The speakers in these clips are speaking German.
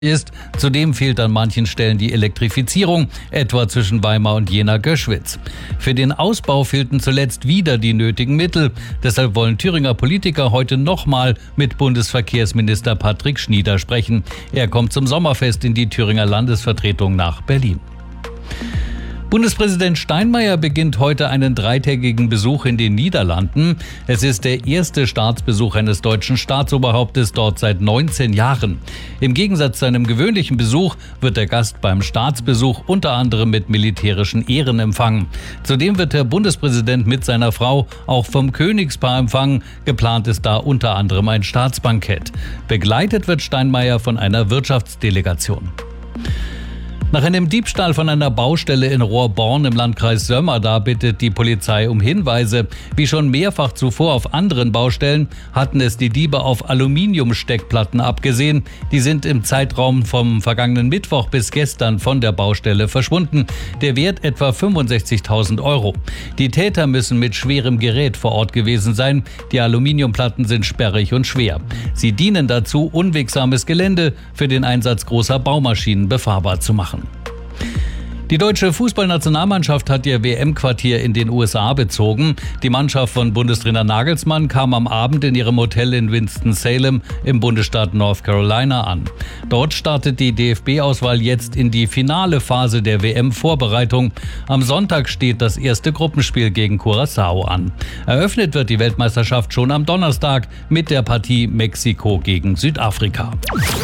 ist. Zudem fehlt an manchen Stellen die Elektrifizierung, etwa zwischen Weimar und Jena-Göschwitz. Für den Ausbau fehlten zuletzt wieder die nötigen Mittel. Deshalb wollen Thüringer Politiker heute nochmal mit Bundesverkehrsminister Patrick Schnieder sprechen. Er kommt zum Sommerfest in die Thüringer Landesvertretung nach Berlin. Bundespräsident Steinmeier beginnt heute einen dreitägigen Besuch in den Niederlanden. Es ist der erste Staatsbesuch eines deutschen Staatsoberhauptes dort seit 19 Jahren. Im Gegensatz zu einem gewöhnlichen Besuch wird der Gast beim Staatsbesuch unter anderem mit militärischen Ehren empfangen. Zudem wird der Bundespräsident mit seiner Frau auch vom Königspaar empfangen. Geplant ist da unter anderem ein Staatsbankett. Begleitet wird Steinmeier von einer Wirtschaftsdelegation. Nach einem Diebstahl von einer Baustelle in Rohrborn im Landkreis Sömmerda bittet die Polizei um Hinweise. Wie schon mehrfach zuvor auf anderen Baustellen hatten es die Diebe auf Aluminiumsteckplatten abgesehen. Die sind im Zeitraum vom vergangenen Mittwoch bis gestern von der Baustelle verschwunden. Der Wert etwa 65.000 €. Die Täter müssen mit schwerem Gerät vor Ort gewesen sein. Die Aluminiumplatten sind sperrig und schwer. Sie dienen dazu, unwegsames Gelände für den Einsatz großer Baumaschinen befahrbar zu machen. Die deutsche Fußballnationalmannschaft hat ihr WM-Quartier in den USA bezogen. Die Mannschaft von Bundestrainer Nagelsmann kam am Abend in ihrem Hotel in Winston-Salem im Bundesstaat North Carolina an. Dort startet die DFB-Auswahl jetzt in die finale Phase der WM-Vorbereitung. Am Sonntag steht das erste Gruppenspiel gegen Curaçao an. Eröffnet wird die Weltmeisterschaft schon am Donnerstag mit der Partie Mexiko gegen Südafrika.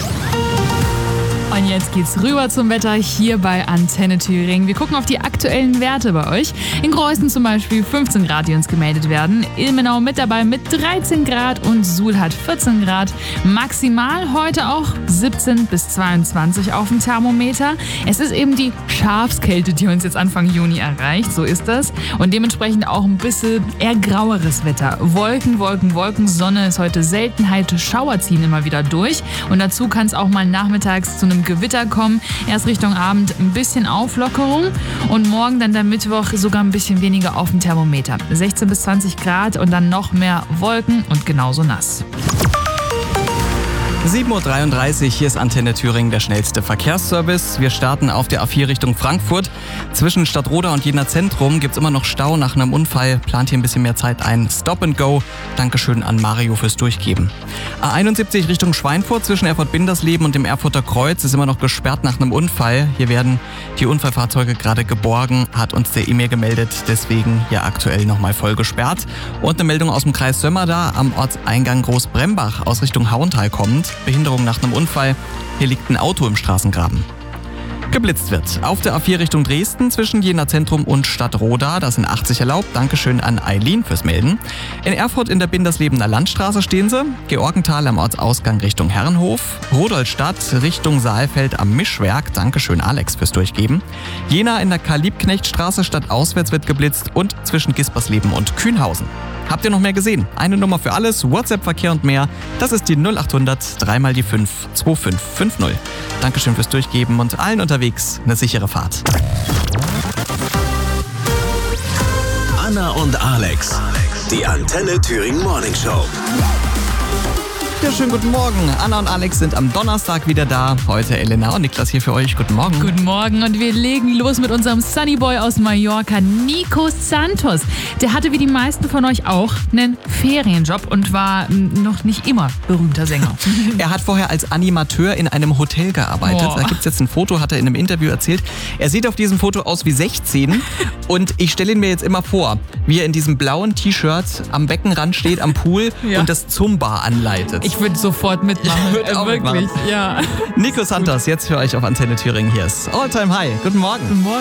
Und jetzt geht's rüber zum Wetter hier bei Antenne Thüringen. Wir gucken auf die aktuellen Werte bei euch. In Greußen zum Beispiel 15 Grad, die uns gemeldet werden. Ilmenau mit dabei mit 13 Grad und Suhl hat 14 Grad. Maximal heute auch 17 bis 22 auf dem Thermometer. Es ist eben die Schafskälte, die uns jetzt Anfang Juni erreicht. So ist das. Und dementsprechend auch ein bisschen eher graueres Wetter. Wolken, Wolken, Wolken. Sonne ist heute Seltenheit. Schauer ziehen immer wieder durch. Und dazu kann es auch mal nachmittags zu einem Gewitter kommen. Erst Richtung Abend ein bisschen Auflockerung und morgen dann der Mittwoch sogar ein bisschen weniger auf dem Thermometer. 16 bis 20 Grad und dann noch mehr Wolken und genauso nass. 7.33 Uhr, hier ist Antenne Thüringen, der schnellste Verkehrsservice. Wir starten auf der A4 Richtung Frankfurt. Zwischen Stadtroda und Jena Zentrum gibt es immer noch Stau nach einem Unfall. Plant hier ein bisschen mehr Zeit ein. Stop and go. Dankeschön an Mario fürs Durchgeben. A71 Richtung Schweinfurt zwischen Erfurt-Bindersleben und dem Erfurter Kreuz ist immer noch gesperrt nach einem Unfall. Hier werden die Unfallfahrzeuge gerade geborgen, hat uns der E-Mail gemeldet. Deswegen hier aktuell nochmal voll gesperrt. Und eine Meldung aus dem Kreis Sömmerda am Ortseingang Großbrembach aus Richtung Hauental kommt. Behinderung nach einem Unfall. Hier liegt ein Auto im Straßengraben. Geblitzt wird auf der A4 Richtung Dresden zwischen Jena Zentrum und Stadtroda. Das sind 80 erlaubt. Dankeschön an Eileen fürs Melden. In Erfurt in der Binderslebener Landstraße stehen sie. Georgenthal am Ortsausgang Richtung Herrenhof. Rudolstadt Richtung Saalfeld am Mischwerk. Dankeschön Alex fürs Durchgeben. Jena in der Karl-Liebknecht-Straße stadtauswärts wird geblitzt und zwischen Gispersleben und Kühnhausen. Habt ihr noch mehr gesehen? Eine Nummer für alles, WhatsApp-Verkehr und mehr. Das ist die 0800 3 mal die 5 2550. Dankeschön fürs Durchgeben und allen unterwegs eine sichere Fahrt. Anna und Alex, die Antenne Thüringen Morning Show. Ja, schönen guten Morgen. Anna und Alex sind am Donnerstag wieder da. Heute Elena und Niklas hier für euch. Guten Morgen. Guten Morgen und wir legen los mit unserem Sunnyboy aus Mallorca, Nico Santos. Der hatte wie die meisten von euch auch einen Ferienjob und war noch nicht immer berühmter Sänger. Er hat vorher als Animateur in einem Hotel gearbeitet. Da gibt es jetzt ein Foto, hat er in einem Interview erzählt. Er sieht auf diesem Foto aus wie 16 und ich stelle ihn mir jetzt immer vor, wie er in diesem blauen T-Shirt am Beckenrand steht, am Pool und das Zumba anleitet. Ich würde sofort mitmachen. Ich würde auch wirklich, mitmachen. ja. Nico Santos, jetzt für euch auf Antenne Thüringen. Hier ist All Time High. Guten Morgen. Guten Morgen.